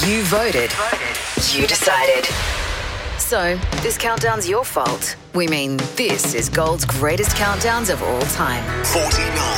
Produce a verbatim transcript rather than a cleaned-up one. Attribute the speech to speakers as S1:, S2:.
S1: You voted. You decided. So, this countdown's your fault. We mean, this is Gold's greatest countdowns of all time.
S2: forty-nine.